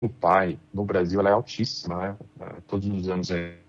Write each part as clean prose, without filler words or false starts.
do pai no Brasil ela é altíssima, né? Todos os anos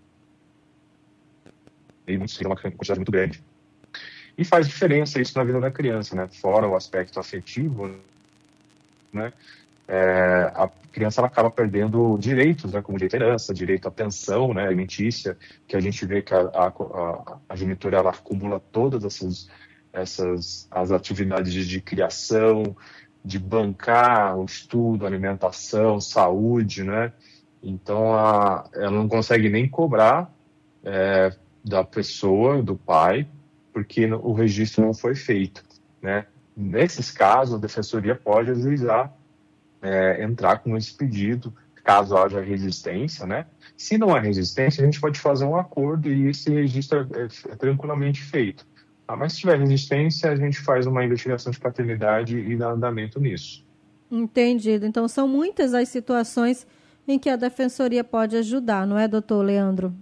é uma quantidade muito grande. E faz diferença isso na vida da criança, né? Fora o aspecto afetivo, né? A criança ela acaba perdendo direitos, né? Como direito à herança, direito à pensão, né? Alimentícia, que a gente vê que a genitora ela acumula todas as atividades de criação, de bancar o estudo, alimentação, saúde, né? Então ela não consegue nem cobrar da pessoa, do pai, porque o registro não foi feito, né? Nesses casos, a defensoria pode ajuizar, entrar com esse pedido, caso haja resistência, né? Se não há resistência, a gente pode fazer um acordo e esse registro é tranquilamente feito. Mas se tiver resistência, a gente faz uma investigação de paternidade e dá andamento nisso. Entendido. Então, são muitas as situações em que a defensoria pode ajudar, não é, doutor Leandro?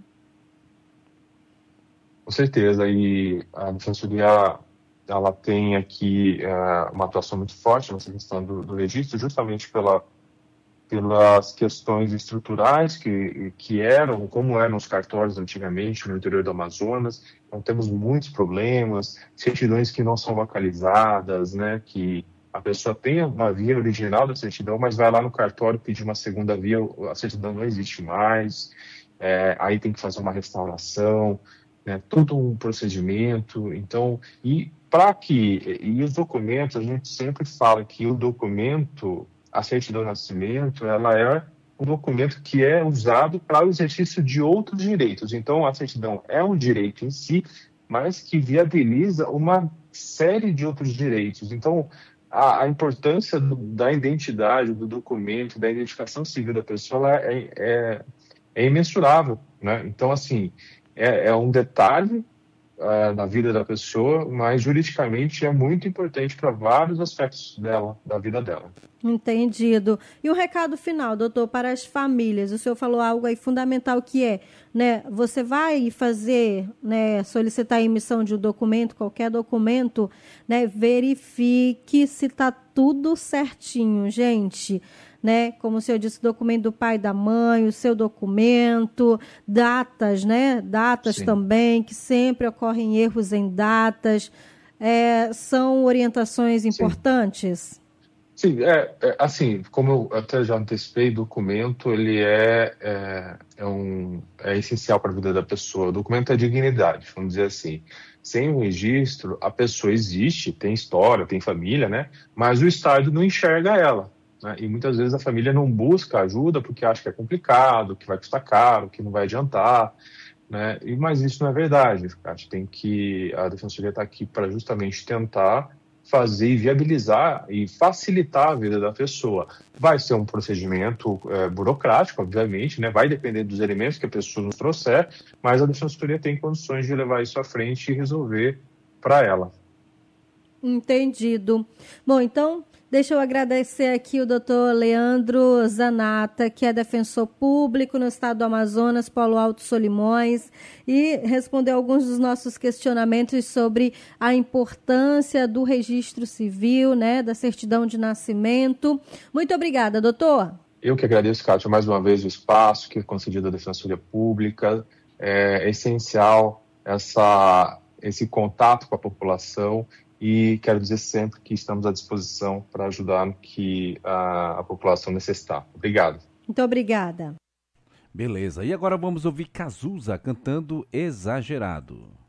Com certeza, e a defensoria ela tem aqui uma atuação muito forte nessa questão do registro, justamente pelas questões estruturais que eram, como eram os cartórios antigamente no interior do Amazonas. Então, temos muitos problemas, certidões que não são localizadas, né, que a pessoa tem uma via original da certidão, mas vai lá no cartório pedir uma segunda via, a certidão não existe mais, aí tem que fazer uma restauração, né, todo um procedimento. Então, e os documentos, a gente sempre fala que o documento, a certidão de nascimento, ela é um documento que é usado para o exercício de outros direitos. Então, a certidão é um direito em si, mas que viabiliza uma série de outros direitos. Então, a importância da identidade, do documento, da identificação civil da pessoa ela é imensurável, né? Então, assim, é um detalhe na vida da pessoa, mas juridicamente é muito importante para vários aspectos dela, da vida dela. Entendido. E o recado final, doutor, para as famílias. O senhor falou algo aí fundamental que é, né, você vai fazer, né, solicitar a emissão de um documento, qualquer documento, né, verifique se está tudo certinho, gente. Né? Como o senhor disse, o documento do pai e da mãe, o seu documento, datas, né? Datas Sim. também, que sempre ocorrem erros em datas. São orientações Sim. importantes? Sim, assim, como eu até já antecipei, documento ele é essencial para a vida da pessoa. O documento é dignidade, vamos dizer assim. Sem o registro, a pessoa existe, tem história, tem família, né? Mas o Estado não enxerga ela, né? E muitas vezes a família não busca ajuda porque acha que é complicado, que vai custar caro, que não vai adiantar, né? Mas isso não é verdade. A Defensoria está aqui para justamente tentar fazer e viabilizar e facilitar a vida da pessoa. Vai ser um procedimento burocrático, obviamente, né? Vai depender dos elementos que a pessoa nos trouxer, mas a Defensoria tem condições de levar isso à frente e resolver para ela. Entendido. Bom, então, deixa eu agradecer aqui o doutor Leandro Zanata, que é defensor público no estado do Amazonas, Polo Alto Solimões, e respondeu alguns dos nossos questionamentos sobre a importância do registro civil, né, da certidão de nascimento. Muito obrigada, doutor. Eu que agradeço, Kátia, mais uma vez o espaço que é concedido à Defensoria Pública. É essencial esse contato com a população e quero dizer sempre que estamos à disposição para ajudar no que a população necessitar. Obrigado. Muito obrigada. Beleza, e agora vamos ouvir Cazuza cantando Exagerado.